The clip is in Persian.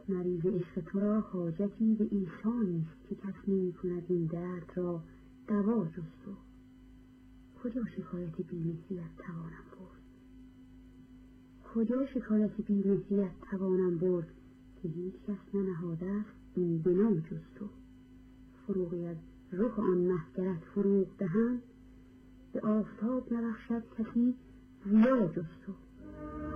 مریض عشق تو را حاجتی به عیسی نیست که کس نمی کند این درد را دوا جست و کجا شکایت بی‌مهریت توانم برد؟ کجا شکایت بی‌مهریت توانم برد که هیچ کس ننهاده است این بنا جز تو؟ فروغی از رخ آن مهگرت فروغ دهم، به آفتاب نبخشد کسی ضیا جز تو.